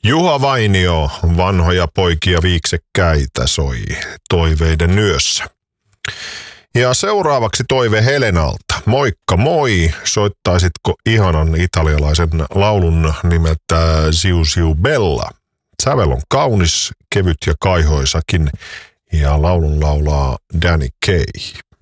Juha Vainio, vanhoja poikia viiksekkäitä, soi Toiveiden yössä. Ja seuraavaksi toive Helenalta. Moikka moi, soittaisitko ihanan italialaisen laulun nimeltä Siu Siu Bella? Sävel on kaunis, kevyt ja kaihoisakin ja laulun laulaa Danny Kaye.